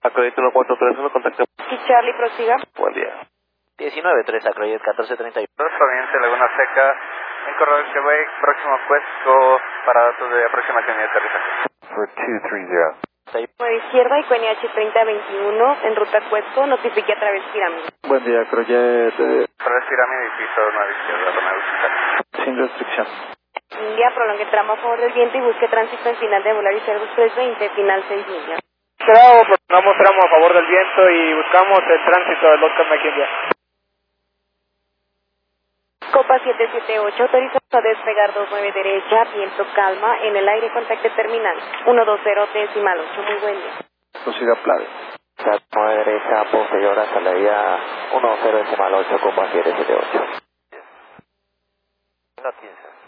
Acroyet 1431, contacto. Y Charlie, prosiga. Buen día. 19-3, Acroyet 1431. Proveniente Laguna Seca, en corredor Quebec, próximo a Cuesco, para datos de aproximación y aterrizaje. For 230. 9 izquierda y QNH 3021, en ruta Cuesco, notifique a través pirámide. Buen día, Acroyet. Través pirámide y piso 9 izquierda, Romeo Visita. Sin restricción. India, prolongue tramo a favor del viento y busque tránsito en final de Volaris Airbus 320, final 6 millas. Bravo, prolongamos tramo a favor del viento y buscamos el tránsito del Oscar Mike India. Copa 778, autorizado a despegar 29 derecha, viento calma, en el aire contacte terminal, 120.8, muy buen día. Prosiga Plade. 9 derecha, posterior a salida 10.8, Copa 778. 15.